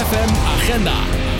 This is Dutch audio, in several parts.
FM Agenda.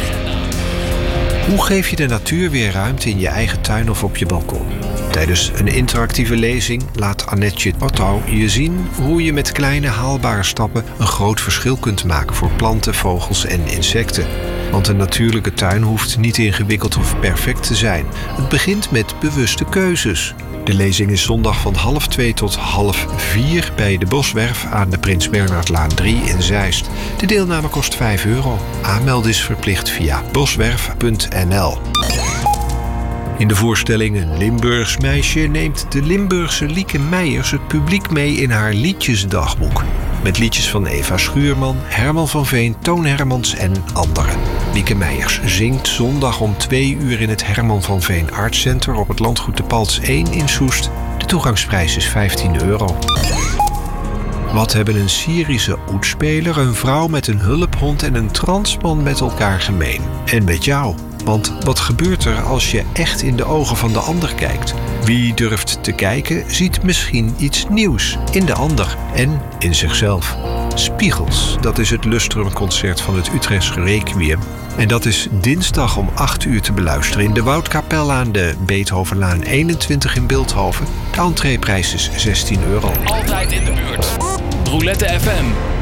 Hoe geef je de natuur weer ruimte in je eigen tuin of op je balkon? Tijdens een interactieve lezing laat Annetje Otto je zien hoe je met kleine haalbare stappen een groot verschil kunt maken voor planten, vogels en insecten. Want een natuurlijke tuin hoeft niet ingewikkeld of perfect te zijn. Het begint met bewuste keuzes. De lezing is zondag van 1:30 tot 3:30 bij de Boswerf aan de Prins Bernhardlaan 3 in Zeist. De deelname kost €5. Aanmelden is verplicht via boswerf.nl. In de voorstelling Een Limburgs meisje neemt de Limburgse Lieke Meijers het publiek mee in haar liedjesdagboek. Met liedjes van Eva Schuurman, Herman van Veen, Toon Hermans en anderen. Lieke Meijers zingt zondag om 2:00 in het Herman van Veen Art Center op het landgoed de Palts 1 in Soest. De toegangsprijs is €15. Wat hebben een Syrische oetspeler, een vrouw met een hulphond en een transman met elkaar gemeen? En met jou? Want wat gebeurt er als je echt in de ogen van de ander kijkt? Wie durft te kijken, ziet misschien iets nieuws in de ander en in zichzelf. Spiegels, dat is het Lustrum-concert van het Utrechtse Requiem. En dat is dinsdag om 8:00 te beluisteren in de Woudkapel aan de Beethovenlaan 21 in Bilthoven. De entreeprijs is €16. Altijd in de buurt. Roulette FM.